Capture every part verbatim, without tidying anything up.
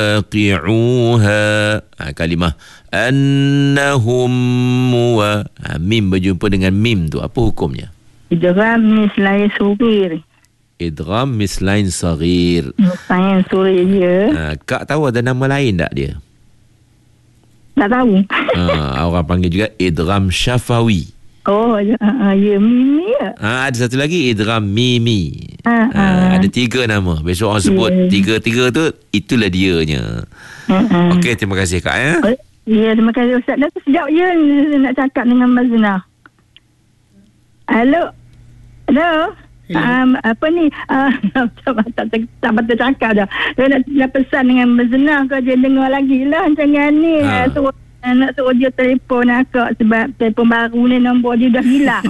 waqi'uha. Ha, kalimah annahum wa ha, mim berjumpa dengan mim tu apa hukumnya? Idgham mislain surir. Idgham mislain saghir. Mislain surir je. Ha, Kak tahu ada nama lain tak dia? Tak tahu. Ha, orang panggil juga idgham syafawi. Oh, ya, uh, ya mimi ya. Ha, ada satu lagi idgham mimi. Ha, Ha, ada tiga nama. Besok orang sebut yeah. tiga-tiga tu, itulah dianya. Uh-uh. Okey, terima kasih Kak ya. Ya, terima kasih Ustaz. Dah sejak ya nak cakap dengan Mazna. Halo. Halo. Um, apa ni? Uh, tak tak tak tak cakap dah. Saya nak, nak pesan dengan Mazna kau je dengar lagi lah jangan ni. Ha. Suruh nak suruh dia telefon akak sebab telefon baru ni nombor dia dah hilang.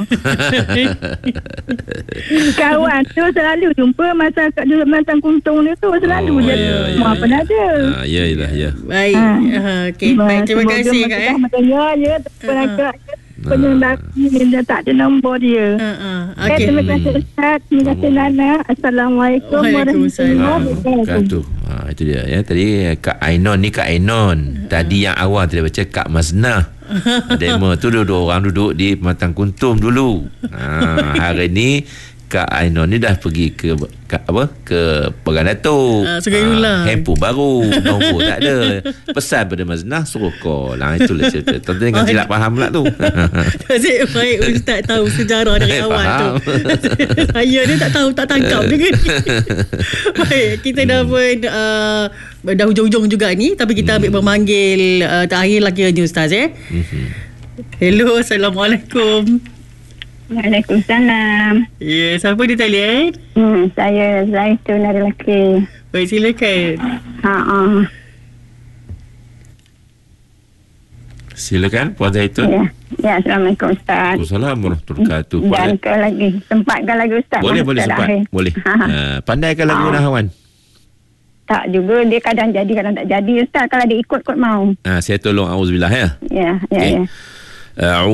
Kawan tu selalu jumpa masa kat duduk Mantang Kuntung ni tu selalu oh, dia ya, semua ya, apa ya. ada. Ha, ya ya ya. Baik. Ha. Uh, okay, baik. Terima kasih Kak eh. Ya ya telefon akak. Penyembah ni dia tak ada nombor dia. Uh, uh. Okay. Okay. Terima kasih Ustaz. Terima kasih Nana. Assalamualaikum warahmatullahi wabarakatuh. Ha, itu dia ya. Tadi Kak Ainon ni Kak Ainon. Tadi yang awal tadi baca Kak Maznah. Demo tu dua-dua orang duduk di Mantang Kuntum dulu. Ha, hari ni Kak Ainon ni dah pergi ke, ke apa ke Pegang Datuk. Uh, Sungai Ulang. Handphone baru, nombor tak ada. Pesan pada Maznah suruh call. Lah itulah cerita. Tuan-tuan jangan silap faham pula tu. Nasib baik Ustaz tahu sejarah dari awal tu. Saya ni tak tahu, tak tangkap juga ni. Baik, kita dah pun uh, dah hujung-hujung juga ni, tapi kita ambil memanggil uh, terakhir lagi ni Ustaz eh. Hello, Assalamualaikum. Waalaikumsalam. Ya, yeah, siapa di talian? Hmm, saya Zaitun dari lelaki. Baik, silakan. Ha ah. Silakan Puan Zaitun. Ya. Ya, Assalamualaikum Ustaz. Assalamualaikum warahmatullahi wabarakatuh. Dan ke lagi sempatkan lagi Ustaz. Boleh Masa boleh sempat. akhir. Boleh. Ha. Uh, pandaikan lagu Ha. Nahawan. Tak juga, dia kadang jadi kadang tak jadi Ustaz. Kalau dia ikut-ikut mau. Ah, saya tolong auzubillah ya. Ya, ya, Okay. ya. Uh,